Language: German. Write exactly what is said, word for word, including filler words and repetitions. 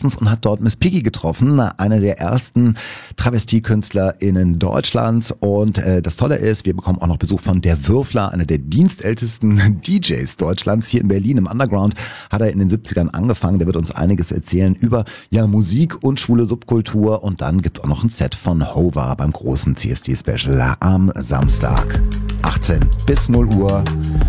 letztens und hat dort Miss Piggy getroffen, eine der ersten Travestiekünstlerinnen Deutschlands. Und äh, das Tolle ist, wir bekommen auch noch Besuch von der Würfler, einer der dienstältesten D Js Deutschlands. Hier in Berlin im Underground hat er in den siebzigern angefangen. Der wird uns einiges erzählen über ja Musik und schwule Subkultur. Und dann gibt's auch noch ein Set von Hova beim großen C S D-Special am Samstag. achtzehn bis null Uhr.